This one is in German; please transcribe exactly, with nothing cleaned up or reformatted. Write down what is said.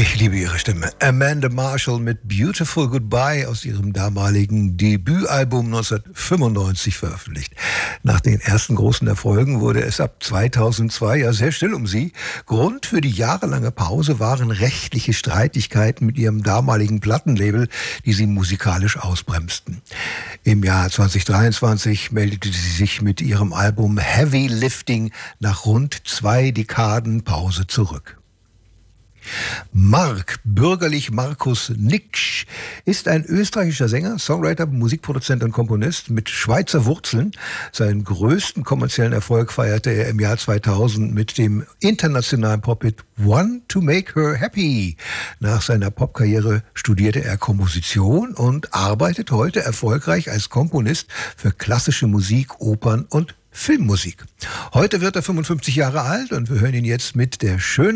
Ich liebe ihre Stimme. Amanda Marshall mit Beautiful Goodbye aus ihrem damaligen Debütalbum neunzehnhundertfünfundneunzig veröffentlicht. Nach den ersten großen Erfolgen wurde es ab zweitausendzwei ja sehr still um sie. Grund für die jahrelange Pause waren rechtliche Streitigkeiten mit ihrem damaligen Plattenlabel, die sie musikalisch ausbremsten. Im Jahr zweitausenddreiundzwanzig meldete sie sich mit ihrem Album Heavy Lifting nach rund zwei Dekaden Pause zurück. Mark, bürgerlich Markus Niksch, ist ein österreichischer Sänger, Songwriter, Musikproduzent und Komponist mit Schweizer Wurzeln. Seinen größten kommerziellen Erfolg feierte er im Jahr zweitausend mit dem internationalen Pop-Hit Want to Make Her Happy. Nach seiner Popkarriere studierte er Komposition und arbeitet heute erfolgreich als Komponist für klassische Musik, Opern und Filmmusik. Heute wird er fünfundfünfzig Jahre alt und wir hören ihn jetzt mit der schönen